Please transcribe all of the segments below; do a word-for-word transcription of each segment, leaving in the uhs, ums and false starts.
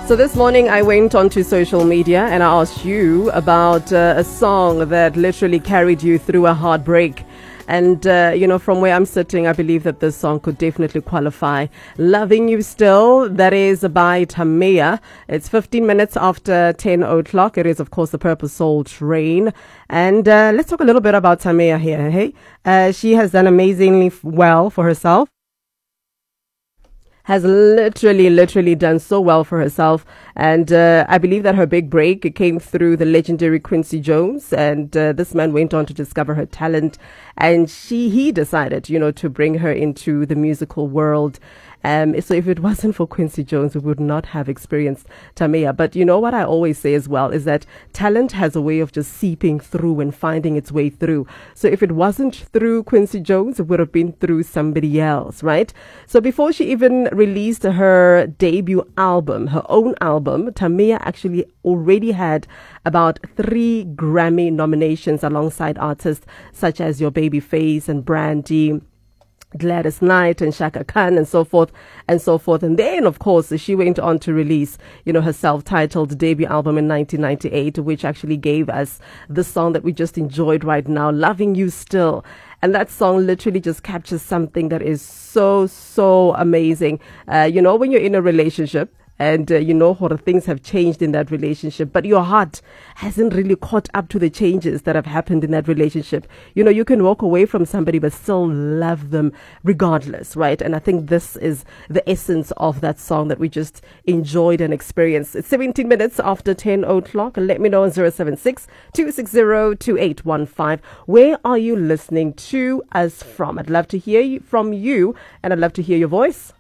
So this morning I went onto social media and I asked you about uh, a song that literally carried you through a heartbreak. And, uh, you know, from where I'm sitting, I believe that this song could definitely qualify. Loving You Still, that is by Tamiya. It's fifteen minutes after ten o'clock. It is, of course, the Purple Soul Train. And uh, let's talk a little bit about Tamiya here. Hey, uh, she has done amazingly f- well for herself. Has literally, literally done so well for herself. And uh, I believe that her big break came through the legendary Quincy Jones. And uh, this man went on to discover her talent. And she, he decided, you know, to bring her into the musical world. Um, so if it wasn't for Quincy Jones, we would not have experienced Tamiya. But you know what I always say as well is that talent has a way of just seeping through and finding its way through. So if it wasn't through Quincy Jones, it would have been through somebody else, right? So before she even released her debut album, her own album, Tamiya actually already had about three Grammy nominations alongside artists such as Your Babyface and Brandy, Gladys Knight and Shaka Khan and so forth and so forth. And then, of course, she went on to release, you know, her self-titled debut album in nineteen ninety-eight, which actually gave us the song that we just enjoyed right now, Loving You Still. And that song literally just captures something that is so, so amazing. Uh, you know, when you're in a relationship, and uh, you know how things have changed in that relationship, but your heart hasn't really caught up to the changes that have happened in that relationship. You know, you can walk away from somebody but still love them regardless, right? And I think this is the essence of that song that we just enjoyed and experienced. It's seventeen minutes after ten o'clock. Let me know on zero seven six, two six zero, two eight one five. Where are you listening to us from? I'd love to hear you, from you, and I'd love to hear your voice.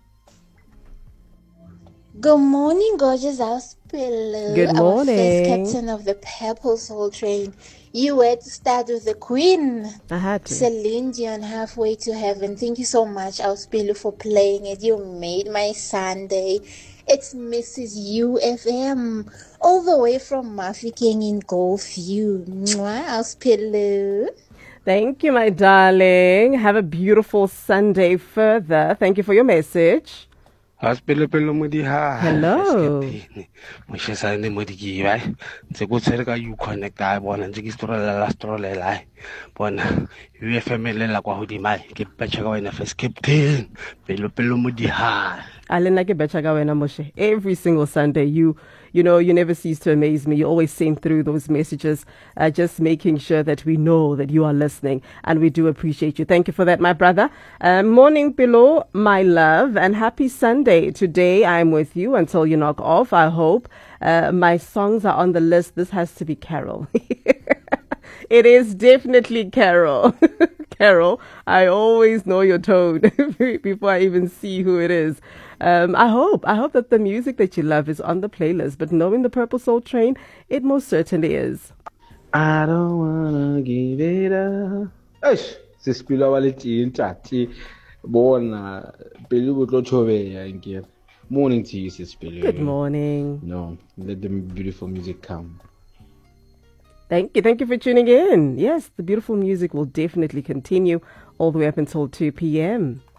Good morning, gorgeous house pillow. Good Our first morning. captain of the Purple Soul Train. You had to start with the Queen, I had to. Celine Dion, Halfway to Heaven. Thank you so much, Auspillo, for playing it. You made my Sunday. It's Missus U F M, all the way from Mafikeng in Golfview. Mwah, Auspillo. Thank you, my darling. Have a beautiful Sunday further. Thank you for your message. Hospital pelo modi ha. Hello. Mo shesa ne modi ki bai. Tse go tsere ka you connect ai bona ntse ke story la story la ai. Bona U F M le la kwa hodima ke patcha ka wena first captain. Pelo pelo modi ha. Alena ke betcha ka wena Moshe. Every single Sunday, you you know, you never cease to amaze me. You always send through those messages, uh, just making sure that we know that you are listening, and we do appreciate you. Thank you for that, my brother. Uh, morning below, my love, and happy Sunday. Today I'm with you until you knock off, I hope. Uh, my songs are on the list. This has to be Carol. It is definitely Carol. Carol, I always know your tone before I even see who it is. Um, I hope, I hope that the music that you love is on the playlist, but knowing the Purple Soul Train, it most certainly is. I don't wanna give it up. Eish, sisipila walethi intathi bona pelu botlo chobeya nkere. Morning to you, sisipila. Good morning. No, let the beautiful music come. Thank you. Thank you for tuning in. Yes, the beautiful music will definitely continue all the way up until two p.m.